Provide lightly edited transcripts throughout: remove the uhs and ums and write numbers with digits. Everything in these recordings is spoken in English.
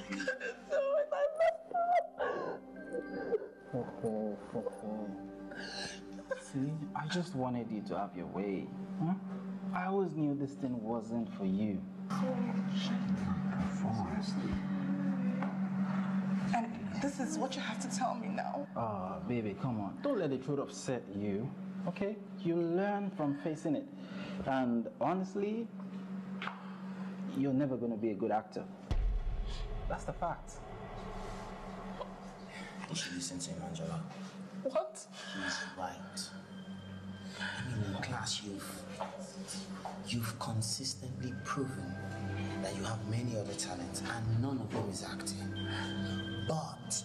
See, I just wanted you to have your way. Huh? I always knew this thing wasn't for you. Seriously. And this is what you have to tell me now. Oh, baby, come on. Don't let the truth upset you, okay? You learn from facing it. And honestly, you're never going to be a good actor. That's the fact. You should listen to him, Angela. What? He's right. I mean, in class, you've consistently proven that you have many other talents and none of them is acting. But,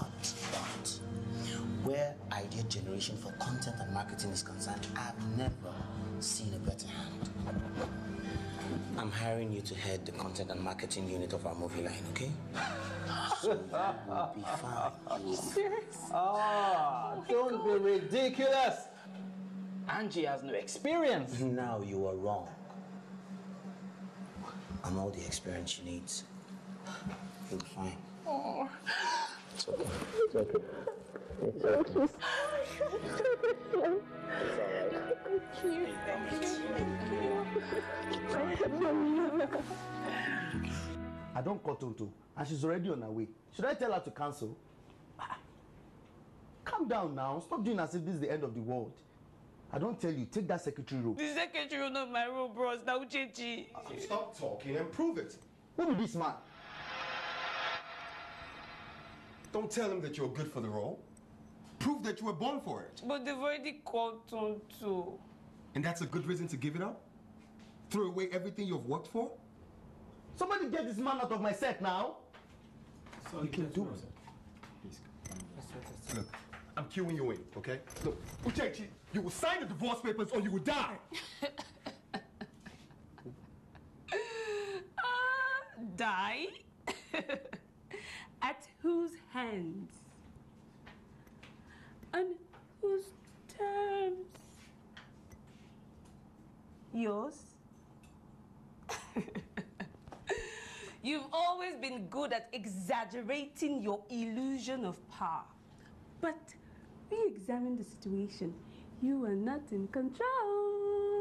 where idea generation for content and marketing is concerned, I've never seen a better hand. I'm hiring you to head the content and marketing unit of our movie line, okay? So you will be fine. Are you serious? Don't be ridiculous. Angie has no experience. Now you are wrong. I'm all the experience she needs. You'll be fine. Oh. It's okay. It's okay. It's okay. It's I don't call Tonto, and she's already on her way. Should I tell her to cancel? Calm down now. Stop doing as if this is the end of the world. I don't tell you, take that secretary role. The secretary role not my role, bros. Now, Uchechi. Stop talking and prove it. Who is this man? Don't tell him that you're good for the role. Prove that you were born for it. But they've already called Tonto. And that's a good reason to give it up? Throw away everything you've worked for? Somebody get this man out of my set now. So you can do it. Please. Look, I'm queuing you in, okay? Look, Uchechi, you will sign the divorce papers or you will die. Die? At whose hands? On whose terms? Yours? You've always been good at exaggerating your illusion of power. But re-examine the situation. You are not in control.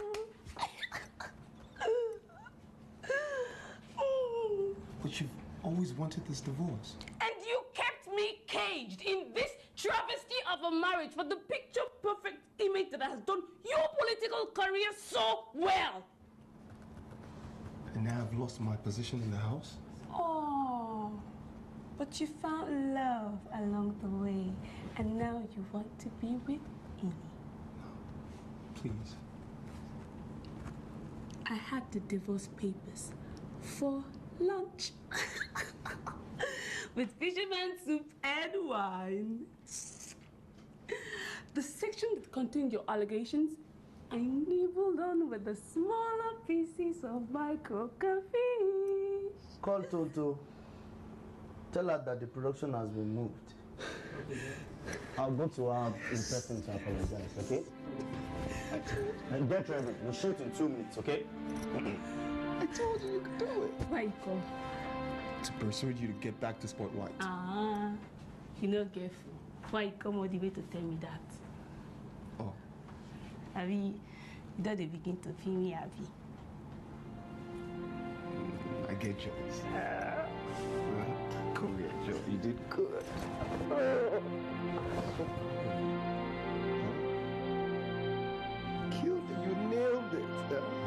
But you've always wanted this divorce. And you kept me caged in this travesty of a marriage for the picture-perfect image that has done your political career so well. And now I've lost my position in the house? Oh, but you found love along the way, and now you want to be with Ini. Please. I had the divorce papers for lunch with fisherman soup and wine. The section that contained your allegations, I nibbled on with the smaller pieces of my crocafish. Call Tonto. Tell her that the production has been moved. I'll go to her in person to apologize, okay? And get ready. We'll shoot in 2 minutes, okay? I told you could do it. Michael. To persuade you to get back to Spotlight. You know, careful. Why you come all the way to tell me that? Oh. Abby, you don't begin to feel me happy. I get yours. Come here, Joe. You did good. Killed it. You nailed it.